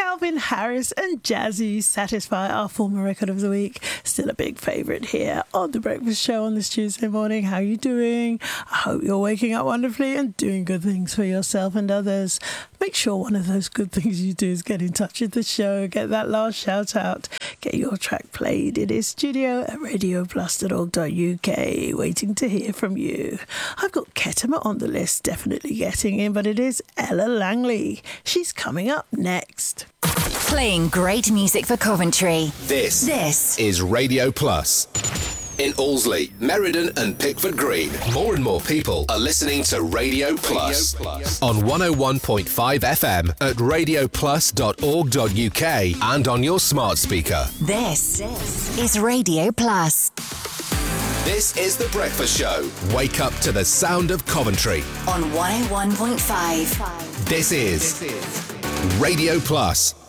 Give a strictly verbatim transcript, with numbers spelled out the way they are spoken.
Calvin Harris and Jazzy, Satisfy, our former record of the week. Still a big favourite here on The Breakfast Show on this Tuesday morning. How are you doing? I hope you're waking up wonderfully and doing good things for yourself and others. Make sure one of those good things you do is get in touch with the show, get that last shout out, get your track played. It is studio at radio plus dot org dot U K, waiting to hear from you. I've got Ketama on the list, definitely getting in, but it is Ella Langley. She's coming up next. Playing great music for Coventry. This, this is Radio Plus. In Allesley, Meriden and Pickford Green, more and more people are listening to Radio Plus, Radio Plus. On one oh one point five F M at radio plus dot org dot U K and on your smart speaker. This, this is Radio Plus. This is The Breakfast Show. Wake up to the sound of Coventry. On one oh one point five. This is, this is Radio Plus.